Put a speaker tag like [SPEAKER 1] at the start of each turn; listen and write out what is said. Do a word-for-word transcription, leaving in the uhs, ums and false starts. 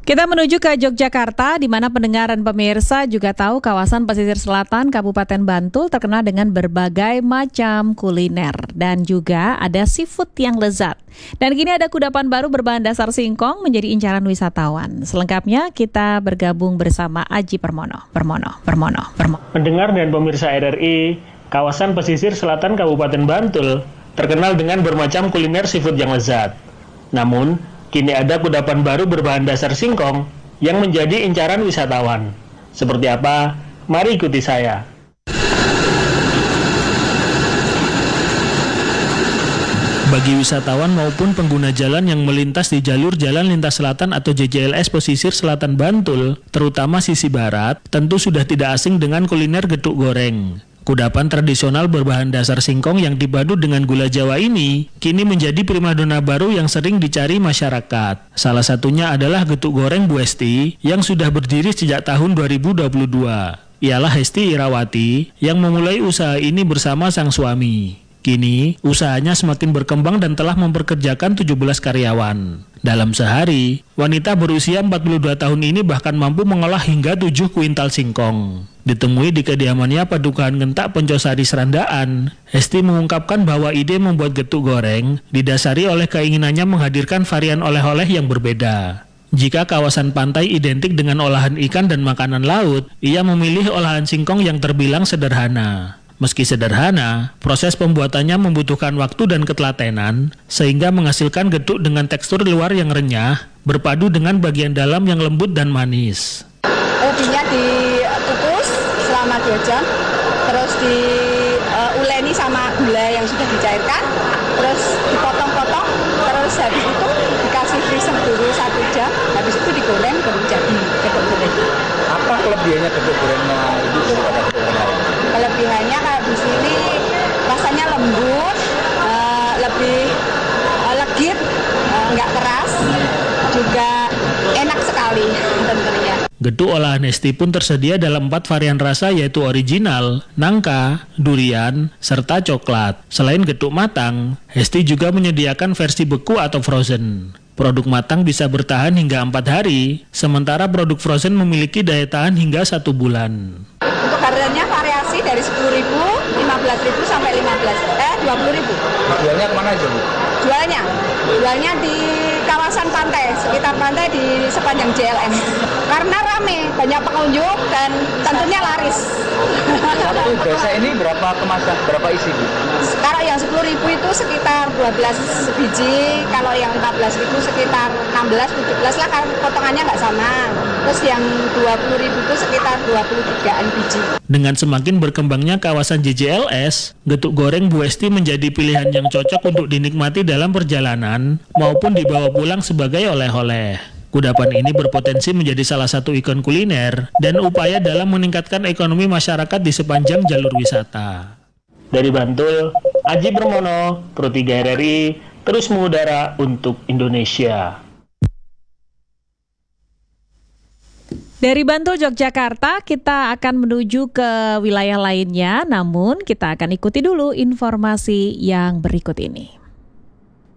[SPEAKER 1] Kita menuju ke Yogyakarta, di mana pendengar dan pemirsa juga tahu kawasan pesisir selatan Kabupaten Bantul terkenal dengan berbagai macam kuliner dan juga ada seafood yang lezat. Dan kini ada kudapan baru berbahan dasar singkong menjadi incaran wisatawan. Selengkapnya kita bergabung bersama Aji Permono. Permono, Permono, Permono.
[SPEAKER 2] Pendengar dan pemirsa R R I, kawasan pesisir selatan Kabupaten Bantul terkenal dengan bermacam kuliner seafood yang lezat. Namun, kini ada kudapan baru berbahan dasar singkong yang menjadi incaran wisatawan. Seperti apa? Mari ikuti saya. Bagi wisatawan maupun pengguna jalan yang melintas di jalur Jalan Lintas Selatan atau J J L S Pesisir Selatan Bantul, terutama sisi barat, tentu sudah tidak asing dengan kuliner getuk goreng. Kudapan tradisional berbahan dasar singkong yang dipadu dengan gula Jawa ini kini menjadi primadona baru yang sering dicari masyarakat. Salah satunya adalah getuk goreng Bu Hesti yang sudah berdiri sejak tahun dua ribu dua puluh dua. Ialah Hesti Irawati yang memulai usaha ini bersama sang suami. Kini, usahanya semakin berkembang dan telah memperkerjakan tujuh belas karyawan. Dalam sehari, wanita berusia empat puluh dua tahun ini bahkan mampu mengolah hingga tujuh kuintal singkong. Ditemui di kediamannya Padukahan Ngentak Poncosari Serandaan, Hesti mengungkapkan bahwa ide membuat getuk goreng didasari oleh keinginannya menghadirkan varian oleh-oleh yang berbeda. Jika kawasan pantai identik dengan olahan ikan dan makanan laut, ia memilih olahan singkong yang terbilang sederhana. Meski sederhana, proses pembuatannya membutuhkan waktu dan ketelatenan, sehingga menghasilkan getuk dengan tekstur luar yang renyah, berpadu dengan bagian dalam yang lembut dan manis.
[SPEAKER 3] Ubinya dikukus selama dua jam, terus diuleni sama gula yang sudah dicairkan, terus dipotong-potong, terus habis itu dikasih freezer dulu satu jam, habis itu digoreng baru jadi getuk goreng.
[SPEAKER 4] Apa kelebihannya getuk gorengnya itu daripada getuk goreng lain?
[SPEAKER 3] Kelebihannya kayak di sini rasanya lembut, uh, lebih uh, legit, uh, nggak keras, juga enak sekali tentunya.
[SPEAKER 2] Getuk olahan Hesti pun tersedia dalam empat varian rasa yaitu original, nangka, durian, serta coklat. Selain getuk matang, Hesti juga menyediakan versi beku atau frozen. Produk matang bisa bertahan hingga empat hari, sementara produk frozen memiliki daya tahan hingga satu bulan.
[SPEAKER 3] Untuk harganya variasi dari sepuluh ribu, lima belas ribu sampai lima belas, eh dua puluh ribu.
[SPEAKER 4] Jualnya kemana aja, Bu?
[SPEAKER 3] Jualnya, jualnya di kawasan pantai, sekitar pantai di sepanjang J L S. Karena rame, banyak pengunjung dan tentunya laris.
[SPEAKER 4] Satu biasa ini berapa kemasan, berapa isi, Bu?
[SPEAKER 3] Kalau yang sepuluh ribu itu sekitar dua belas biji, kalau yang empat belas ribu sekitar enam belas tujuh belas lah, karena potongannya nggak sama. Terus yang dua puluh ribu itu sekitar dua puluh tigaan biji.
[SPEAKER 2] Dengan semakin berkembangnya kawasan J J L S, getuk goreng Bu Hesti menjadi pilihan yang cocok untuk dinikmati dalam perjalanan maupun dibawa pulang sebagai oleh-oleh. Kudapan ini berpotensi menjadi salah satu ikon kuliner dan upaya dalam meningkatkan ekonomi masyarakat di sepanjang jalur wisata. Dari Bantul, Aji Permono, Pro tiga R R I, terus mengudara untuk Indonesia.
[SPEAKER 1] Dari Bantul, Yogyakarta, kita akan menuju ke wilayah lainnya, namun kita akan ikuti dulu informasi yang berikut ini.